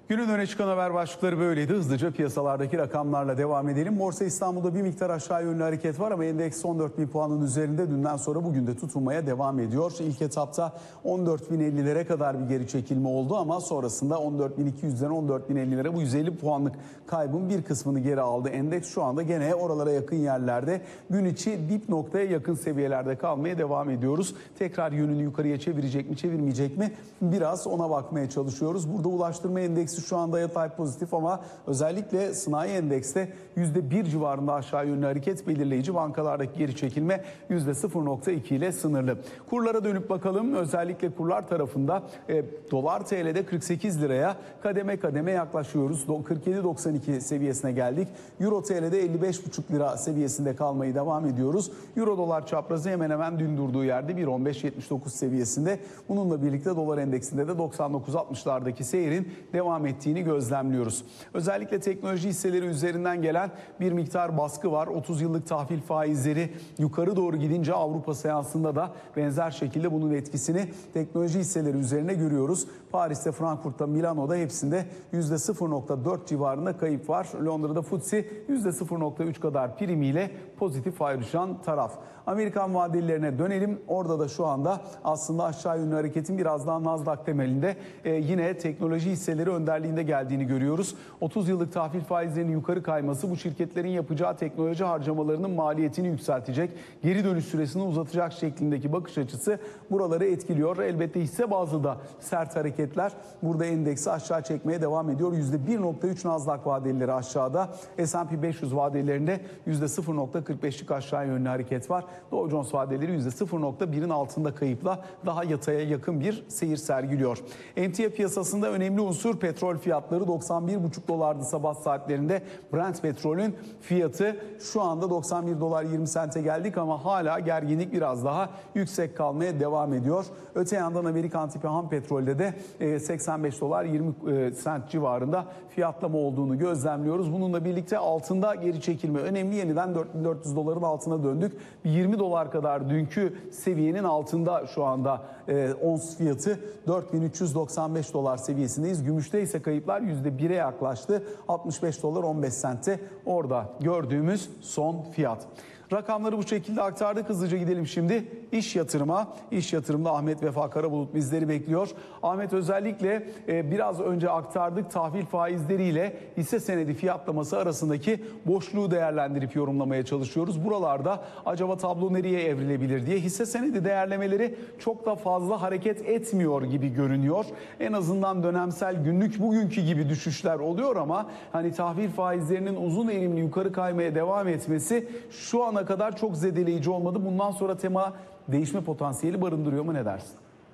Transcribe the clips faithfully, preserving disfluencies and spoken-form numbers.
Günün öne çıkan haber başlıkları böyleydi. Hızlıca piyasalardaki rakamlarla devam edelim. Borsa İstanbul'da bir miktar aşağı yönlü hareket var ama endeks on dört bin puanın üzerinde. Dünden sonra bugün de tutunmaya devam ediyor. İlk etapta on dört bin ellilere kadar bir geri çekilme oldu ama sonrasında on dört bin iki yüzden on dört bin ellilere bu yüz elli puanlık kaybın bir kısmını geri aldı. Endeks şu anda gene oralara yakın yerlerde. Gün içi dip noktaya yakın seviyelerde kalmaya devam ediyoruz. Tekrar yönünü yukarıya çevirecek mi çevirmeyecek mi? Biraz ona bakmaya çalışıyoruz. Burada ulaştırma endeksi şu anda yatay pozitif ama özellikle sanayi endekste yüzde bir civarında aşağı yönlü hareket belirleyici. Bankalardaki geri çekilme yüzde sıfır nokta iki ile sınırlı. Kurlara dönüp bakalım. Özellikle kurlar tarafında e, dolar T L'de kırk sekiz liraya kademe kademe yaklaşıyoruz. kırk yedi doksan iki seviyesine geldik. Euro T L'de elli beş buçuk lira seviyesinde kalmayı devam ediyoruz. Euro dolar çaprazı hemen hemen dün durduğu yerde bir on beş yetmiş dokuz seviyesinde. Bununla birlikte dolar endeksinde de doksan dokuz altmışlardaki seyrin devam ettiğini gözlemliyoruz. Özellikle teknoloji hisseleri üzerinden gelen bir miktar baskı var. otuz yıllık tahvil faizleri yukarı doğru gidince Avrupa seansında da benzer şekilde bunun etkisini teknoloji hisseleri üzerine görüyoruz. Paris'te, Frankfurt'ta, Milano'da hepsinde yüzde sıfır nokta dört civarında kayıp var. Londra'da F T S E yüzde sıfır nokta üç kadar primiyle pozitif ayrışan taraf. Amerikan vadelilerine dönelim. Orada da şu anda aslında aşağı yönlü hareketin biraz daha Nasdaq temelinde e, yine teknoloji hisseleri önderliğinde geldiğini görüyoruz. otuz yıllık tahvil faizlerinin yukarı kayması bu şirketlerin yapacağı teknoloji harcamalarının maliyetini yükseltecek, geri dönüş süresini uzatacak şeklindeki bakış açısı buraları etkiliyor. Elbette hisse bazlı da sert hareketler burada endeksi aşağı çekmeye devam ediyor. yüzde bir nokta üç Nasdaq vadelileri aşağıda. S and P beş yüz vadelerinde yüzde sıfır nokta kırk beşlik aşağı yönlü hareket var. Dow Jones vadeleri yüzde sıfır nokta birin altında kayıpla daha yataya yakın bir seyir sergiliyor. Emtia piyasasında önemli unsur petrol fiyatları. doksan bir buçuk dolardı sabah saatlerinde. Brent petrolün fiyatı şu anda doksan bir dolar yirmi sente geldik ama hala gerginlik biraz daha yüksek kalmaya devam ediyor. Öte yandan Amerikan tipi ham petrolde de seksen beş dolar yirmi sent civarında fiyatlama olduğunu gözlemliyoruz. Bununla birlikte altında geri çekilme önemli. Yeniden dört bin dört yüz doların altına döndük. yirmi dolar kadar dünkü seviyenin altında şu anda e, ons fiyatı dört bin üç yüz doksan beş dolar seviyesindeyiz. Gümüşte ise kayıplar yüzde bire yaklaştı. altmış beş dolar on beş sente orada gördüğümüz son fiyat. Rakamları bu şekilde aktardık. Hızlıca gidelim şimdi iş yatırıma. İş yatırımda Ahmet Vefa Karabulut bizleri bekliyor. Ahmet, özellikle biraz önce aktardık, tahvil faizleriyle hisse senedi fiyatlaması arasındaki boşluğu değerlendirip yorumlamaya çalışıyoruz. Buralarda acaba tablo nereye evrilebilir diye. Hisse senedi değerlemeleri çok da fazla hareket etmiyor gibi görünüyor. En azından dönemsel, günlük bugünkü gibi düşüşler oluyor ama hani tahvil faizlerinin uzun eğilimli yukarı kaymaya devam etmesi şu ana kadar çok zedeleyici olmadı. Bundan sonra tema değişme potansiyeli barındırıyor mu, ne dersin?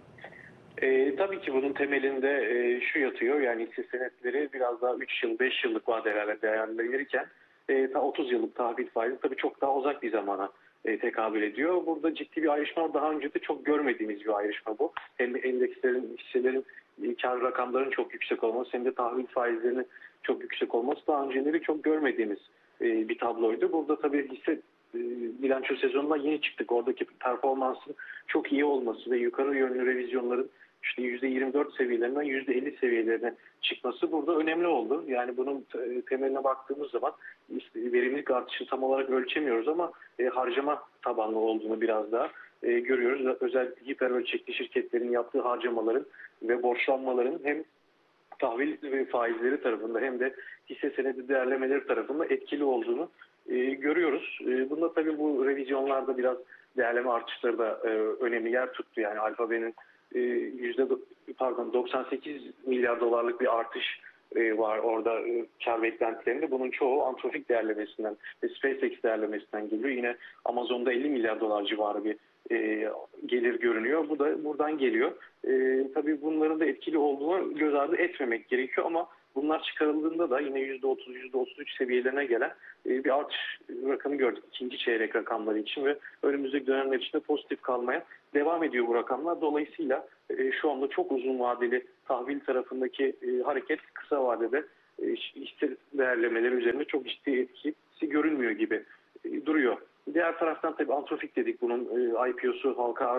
E, tabii ki bunun temelinde e, şu yatıyor. Yani hisse senetleri biraz daha üç yıl, beş yıllık vadelerle değerlendirilirken e, ta otuz yıllık tahvil faizi tabii çok daha uzak bir zamana e, tekabül ediyor. Burada ciddi bir ayrışma, daha önce de çok görmediğimiz bir ayrışma bu. Hem endekslerin, hisselerin e, kar rakamlarının çok yüksek olması hem de tahvil faizlerinin çok yüksek olması daha önceleri çok görmediğimiz e, bir tabloydu. Burada tabii hisse bilanço sezonuna yeni çıktık. Oradaki performansın çok iyi olması ve yukarı yönlü revizyonların işte yüzde yirmi dört seviyelerinden yüzde elli seviyelerine çıkması burada önemli oldu. Yani bunun temeline baktığımız zaman işte verimlilik artışını tam olarak ölçemiyoruz ama e, harcama tabanlı olduğunu biraz daha e, görüyoruz. Özellikle hiper ölçekli şirketlerin yaptığı harcamaların ve borçlanmaların hem tahvil ve faizleri tarafında hem de hisse senedi değerlemeleri tarafında etkili olduğunu e, görüyoruz. E, bunda tabii bu revizyonlarda biraz değerleme artışları da e, önemli yer tuttu. Yani Alphabet'in e, yüzde pardon doksan sekiz milyar dolarlık bir artış e, var orada e, kar beklentilerinde. Bunun çoğu Anthropic değerlemesinden ve SpaceX değerlemesinden geliyor. Yine Amazon'da elli milyar dolar civarı bir e, gelir görünüyor. Bu da buradan geliyor. E, tabii bunların da etkili olduğunu göz ardı etmemek gerekiyor ama bunlar çıkarıldığında da yine yüzde otuz yüzde otuz üç seviyelerine gelen e, bir artış rakamı gördük ikinci çeyrek rakamları için ve önümüzdeki dönemler içinde pozitif kalmaya devam ediyor bu rakamlar. Dolayısıyla e, şu anda çok uzun vadeli tahvil tarafındaki e, hareket kısa vadede e, hisse değerlemeleri üzerinde çok ciddi etkisi görünmüyor gibi e, duruyor. Diğer taraftan tabii Anthropic dedik, bunun e, I P O'su halka arz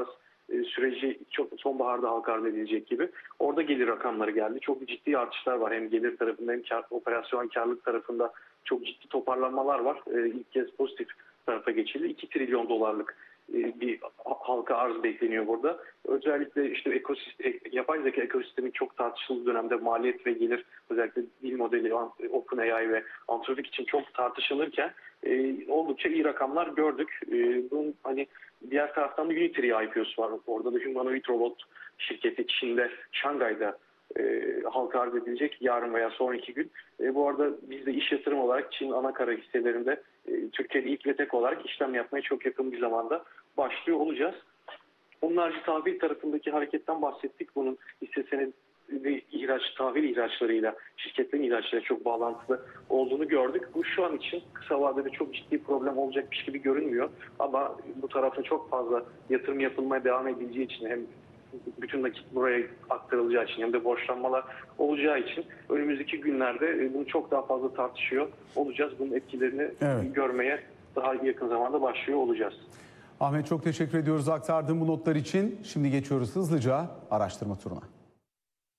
e, süreci çok sonbaharda halka arz edilecek gibi. Orada gelir rakamları geldi. Çok ciddi artışlar var. Hem gelir tarafında hem kar, operasyon karlılık tarafında çok ciddi toparlanmalar var. E, ilk kez pozitif tarafa geçildi. iki trilyon dolarlık e, bir halka arz bekleniyor burada. Özellikle işte ekosistem, yapay zeka ekosistemin çok tartışıldığı dönemde maliyet ve gelir, özellikle dil modeli, OpenAI ve Anthropic için çok tartışılırken e, oldukça iyi rakamlar gördük. E, bunun hani diğer taraftan da Unitary I P O'su var. Orada da Humanoid Robot şirketi Çin'de, Şangay'da e, halka arz edilecek yarın veya sonraki gün. E, bu arada biz de iş yatırım olarak Çin ana kara hisselerinde e, Türkiye'de ilk ve tek olarak işlem yapmaya çok yakın bir zamanda başlıyor olacağız. Onun harici tahvil tarafındaki hareketten bahsettik. Bunun hisse senedi ihraç, tahvil ihraçlarıyla, şirketlerin ihraçlarıyla çok bağlantılı olduğunu gördük. Bu şu an için kısa vadede çok ciddi problem olacakmış gibi görünmüyor. Ama bu tarafa çok fazla yatırım yapılmaya devam edileceği için, hem bütün nakit buraya aktarılacağı için hem de borçlanmalar olacağı için önümüzdeki günlerde bunu çok daha fazla tartışıyor olacağız. Bunun etkilerini Evet. görmeye daha yakın zamanda başlıyor olacağız. Ahmet, çok teşekkür ediyoruz aktardığım bu notlar için. Şimdi geçiyoruz hızlıca araştırma turuna.